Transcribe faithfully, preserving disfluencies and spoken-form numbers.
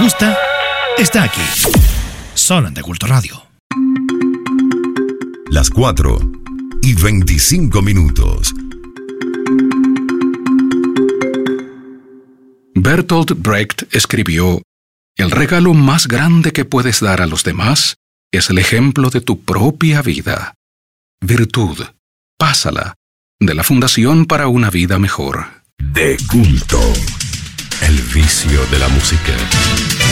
gusta está aquí, solo en De Culto Radio. Las cuatro y veinticinco minutos. Bertolt Brecht escribió: el regalo más grande que puedes dar a los demás es el ejemplo de tu propia vida. Virtud, pásala, de la Fundación para una Vida Mejor. De Culto, el vicio de la música.